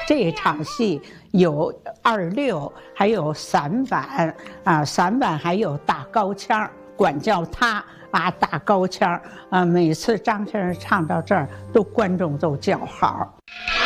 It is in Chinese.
这场戏有26，还有散板啊，散板还有打高腔，管叫他啊打高腔啊。每次张先生唱到这儿，观众都叫好。